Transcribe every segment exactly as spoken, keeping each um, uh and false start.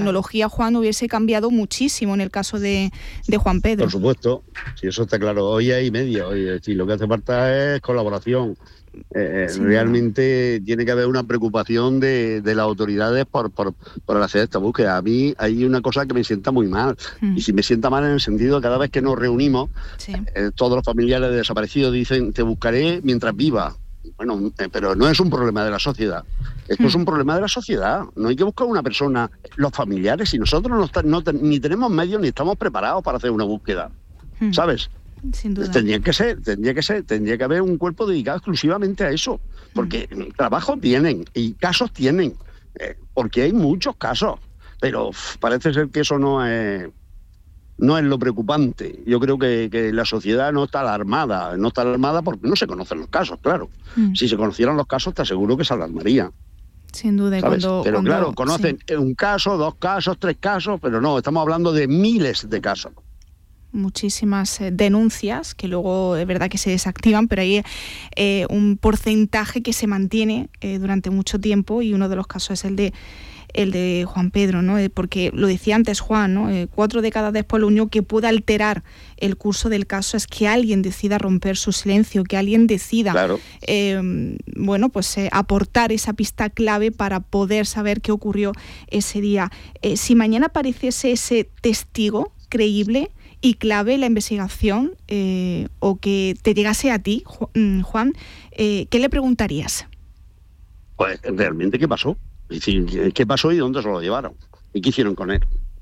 tecnología, Juan, hubiese cambiado muchísimo en el caso de, de Juan Pedro. Por supuesto, si eso está claro. Hoy hay media, hoy, es decir, lo que hace falta es colaboración. Eh, realmente tiene que haber una preocupación de, de las autoridades por, por, por hacer esta búsqueda. A mí hay una cosa que me sienta muy mal, mm. y si me sienta mal en el sentido de cada vez que nos reunimos, sí. eh, todos los familiares de desaparecidos dicen, te buscaré mientras viva. Bueno, eh, pero no es un problema de la sociedad. Esto mm. es un problema de la sociedad. No hay que buscar una persona, los familiares, si nosotros no, no, ni tenemos medios ni estamos preparados para hacer una búsqueda, mm. ¿sabes? Sin duda. Tendría que ser, tendría que ser, tendría que haber un cuerpo dedicado exclusivamente a eso, porque mm. trabajos tienen y casos tienen, eh, porque hay muchos casos, pero uf, parece ser que eso no es, no es lo preocupante. Yo creo que, que la sociedad no está alarmada, no está alarmada porque no se conocen los casos, claro. Mm. Si se conocieran los casos, te aseguro que se alarmaría. Sin duda. Cuando, pero cuando, claro, conocen sí. un caso, dos casos, tres casos, pero no, estamos hablando de miles de casos. Muchísimas eh, denuncias que luego es verdad que se desactivan, pero hay eh, un porcentaje que se mantiene eh, durante mucho tiempo, y uno de los casos es el de el de Juan Pedro, ¿no? Eh, porque lo decía antes Juan, ¿no? Eh, cuatro décadas después, lo único que puede alterar el curso del caso es que alguien decida romper su silencio, que alguien decida claro. eh, bueno, pues eh, aportar esa pista clave para poder saber qué ocurrió ese día. Eh, si mañana apareciese ese testigo creíble y clave en la investigación, eh, o que te llegase a ti, Juan, eh, ¿qué le preguntarías? Pues realmente, ¿qué pasó? Es decir, ¿qué pasó y dónde se lo llevaron? ¿Y qué hicieron con él?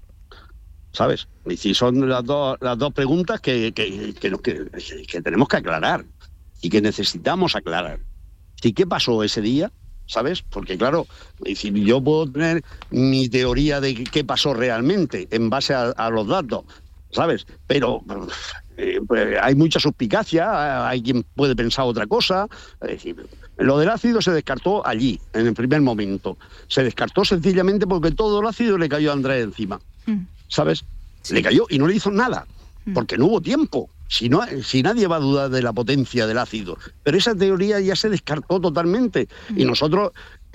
¿Sabes? Es decir, son las dos, las dos preguntas que, que, que, que, que tenemos que aclarar y que necesitamos aclarar. ¿Y qué pasó ese día? ¿Sabes? Porque claro, es decir, yo puedo tener mi teoría de qué pasó realmente en base a, a los datos, ¿sabes? Pero eh, pues hay mucha suspicacia, hay quien puede pensar otra cosa. Es decir, lo del ácido se descartó allí, en el primer momento. Se descartó sencillamente porque todo el ácido le cayó a Andrés encima, ¿sabes? Sí. Le cayó y no le hizo nada, porque no hubo tiempo. Si, no, si nadie va a dudar de la potencia del ácido. Pero esa teoría ya se descartó totalmente. Y nosotros,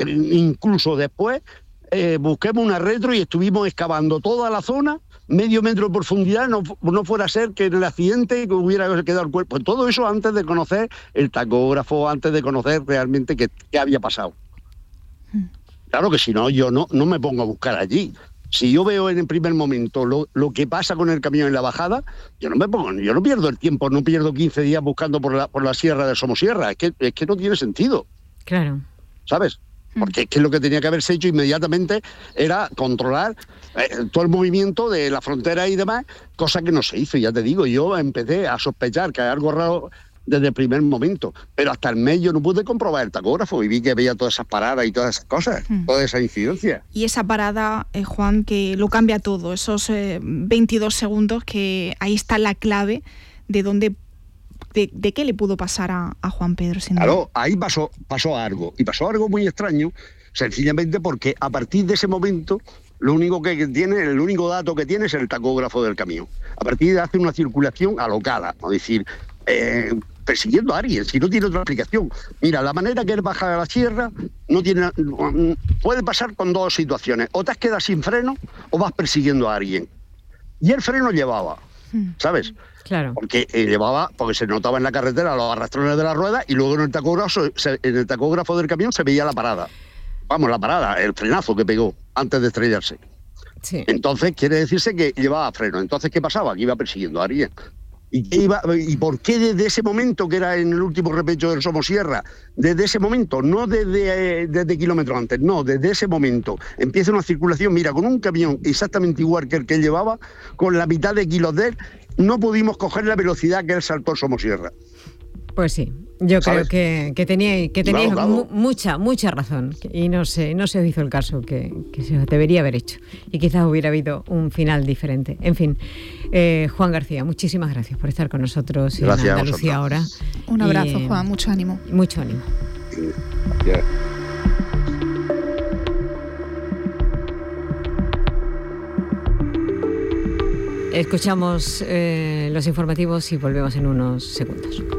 incluso después, eh, busquemos una retro y estuvimos excavando toda la zona, medio metro de profundidad, no, no fuera a ser que en el accidente que hubiera quedado el cuerpo. Todo eso antes de conocer el tacógrafo, antes de conocer realmente qué, qué había pasado. Claro que si no, yo no, no me pongo a buscar allí. Si yo veo en el primer momento lo, lo que pasa con el camión en la bajada, yo no me pongo, yo no pierdo el tiempo, no pierdo quince días buscando por la, por la sierra de Somosierra. Es que, es que no tiene sentido. Claro. ¿Sabes? Porque es que lo que tenía que haberse hecho inmediatamente era controlar eh, todo el movimiento de la frontera y demás, cosa que no se hizo. Ya te digo, yo empecé a sospechar que hay algo raro desde el primer momento, pero hasta el mes yo no pude comprobar el tacógrafo y vi que veía todas esas paradas y todas esas cosas, mm. toda esa incidencia. Y esa parada, eh, Juan, que lo cambia todo, esos eh, veintidós segundos, que ahí está la clave de dónde, de, de qué le pudo pasar a, a Juan Pedro. Sin claro, duda. Ahí pasó, pasó algo, y pasó algo muy extraño, sencillamente porque a partir de ese momento lo único que tiene, el único dato que tiene es el tacógrafo del camión. A partir de hace una circulación alocada, es decir, eh, persiguiendo a alguien, si no tiene otra explicación. Mira, la manera que él baja a la sierra no tiene, puede pasar con dos situaciones: o te has quedado sin freno o vas persiguiendo a alguien. Y el freno llevaba, ¿sabes? Claro. Porque eh, llevaba, porque se notaba en la carretera los arrastrones de la rueda, y luego en el tacógrafo, se, en el tacógrafo del camión se veía la parada. Vamos, la parada, el frenazo que pegó antes de estrellarse. Sí. Entonces quiere decirse que llevaba freno. Entonces, ¿qué pasaba? Que iba persiguiendo a alguien. ¿Y, qué iba, ¿Y por qué desde ese momento, que era en el último repecho del Somosierra, desde ese momento, no desde, eh, desde kilómetros antes, no, desde ese momento, empieza una circulación, mira, con un camión exactamente igual que el que él llevaba, con la mitad de kilos de él, no pudimos coger la velocidad que él saltó el Somosierra? Pues sí, yo ¿sabes? creo que, que teníais que tenía claro, claro. mucha, mucha razón, y no se, no se hizo el caso que, que se debería haber hecho, y quizás hubiera habido un final diferente. En fin, eh, Juan García, muchísimas gracias por estar con nosotros gracias en Andalucía ahora. Un abrazo, y, Juan, mucho ánimo. Mucho ánimo. Yeah. Escuchamos eh, los informativos y volvemos en unos segundos.